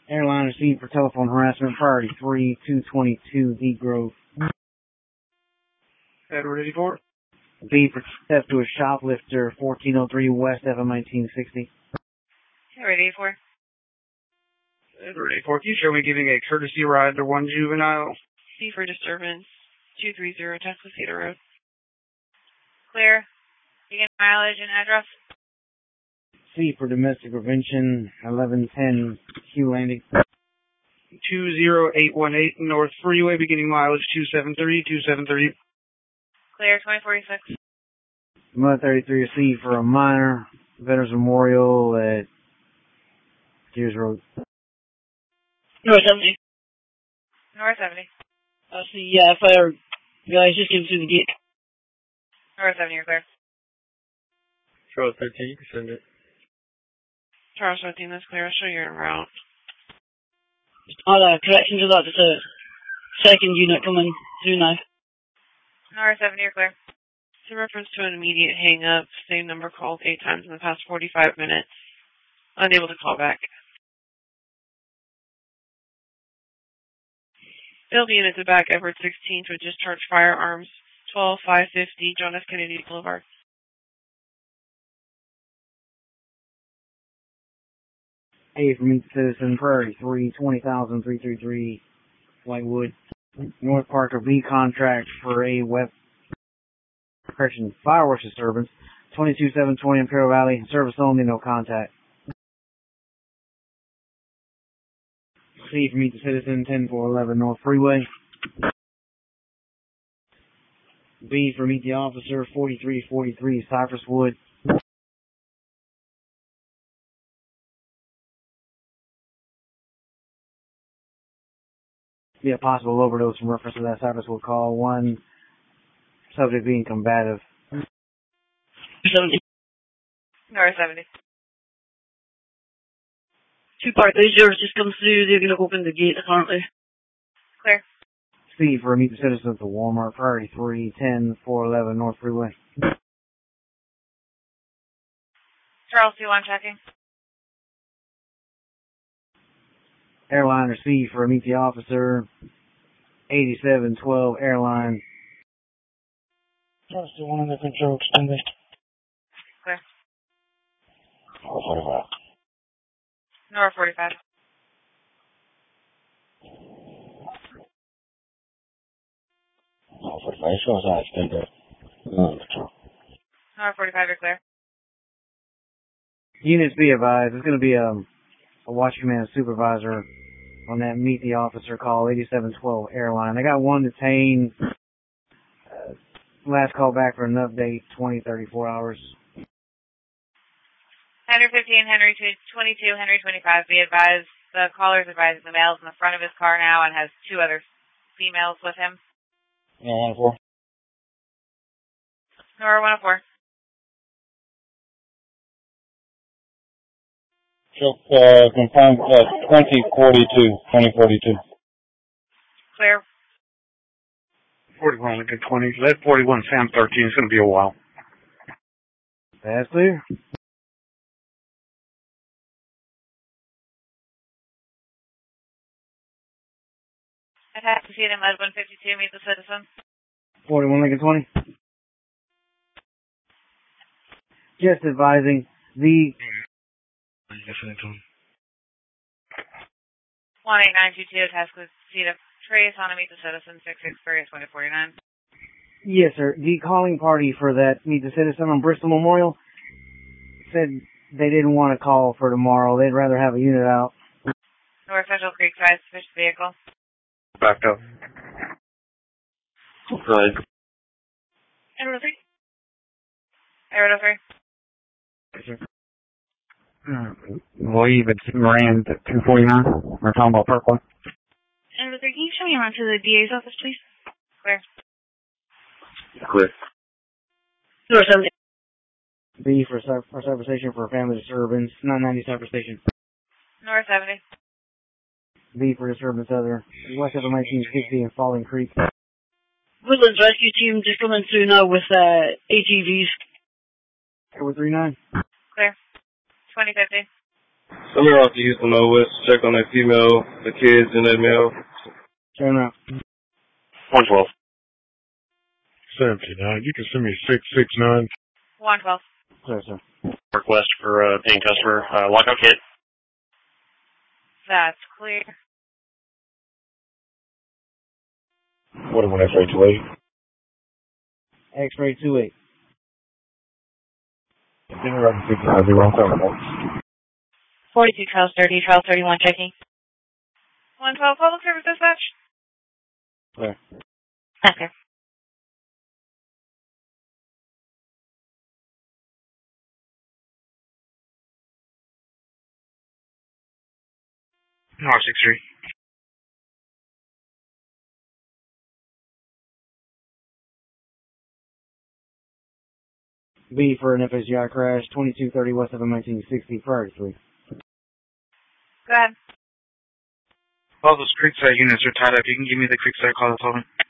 Airline received for telephone harassment, priority 3222 D Grove. Edward 84. B for theft to a shoplifter, 1403 West FM 1960. Edward 84. Edward 84. Can you show me giving a courtesy ride to one juvenile? C for disturbance, 230 Tuscaloosa Road. Clear. Begin mileage and address. C for domestic prevention, 1110 Q Landing. 20818 North Freeway, beginning mileage 273. Clear, 2046. Mud 33 received for a minor, Veterans Memorial at Gears Road. North 70. North 70. I see, yeah, fire guys just came through the gate. North 70, you're clear. Charles 13, you can send it. Charles 13, that's clear. I'll show you en route. Correction to that, there's a second unit coming through now. North 70, you're clear. It's a reference to an immediate hang-up. Same number called 8 times in the past 45 minutes. Unable to call back. Field unit to back Everett 16 to a discharge firearms, 12550 John F. Kennedy Boulevard. A for meet citizen, priority 320,333 Whitewood. North Parker B contract for a fireworks disturbance, 22720 Imperial Valley, service only, no contact. C for meet the citizen, 10411 North Freeway. B for meet the officer, 4343 Cypress Wood. Be a possible overdose in reference to that Cypress Wood call. One subject being combative. 70. North 70. 2 parties, yours just come through, they're going to open the gate apparently. Clear. C for meet the citizen at the Walmart, priority 310-411 North Freeway. Charles 21 checking. Airline received for meet the officer, 8712 Airline. Charles 21 under control, extended. Clear. 445. North 45. North 45, shows I extended. Control. North 45, you're clear. Units be advised, there's going to be a watch command supervisor on that meet the officer call, 8712 Airline. I got one detained. Last call back for an update, 34 hours. Henry 15, Henry 22, Henry 25. Be advised, the caller's advised the male's in the front of his car now and has 2 other females with him. Yeah, 104. Nora 104. Confirm 2042. Clear. 41, good 20. Lead 41, Sam 13. It's going to be a while. That's clear. Attack to see them at 152, meet the citizen. 41 Lincoln 20. Just advising, the 18922, task with seat of Trace on to meet the citizen, 663 at 2049. yes, sir. The calling party for that meet the citizen on Bristol Memorial said they didn't want to call for tomorrow. They'd rather have a unit out. North Central Creekside, suspicious vehicle. Backed up. Good. Edward 03. Edward 03. Yes, sir. Leave at Rand at 249. We're talking about Parkway. Edward 03, can you show me around to the DA's office, please? Clear. Clear. North 70. B for Cyber Station for family disturbance, 990 Cyber Station. North 70. B for disturbance other, west of 1960 and Falling Creek. Woodlands Rescue Team just coming through now with ATVs. Edward 39. Clear. 2050. Somewhere off the Houston Mode West, check on that female, the kids, and that male. Turn around. 112. 79. You can send me 669. 112. Sir, sir. Request for paying customer lockout kit. That's clear. What is one X-ray 28? X-ray 28. Give me record 690. 42 Trials 30, Trial 31 checking. 112, public service dispatch. Clear. Okay. R63. B for an FSGI crash, 2230 West of 1960, priority 3. Go ahead. All those Creekside units are tied up. You can give me the Creekside call that's open.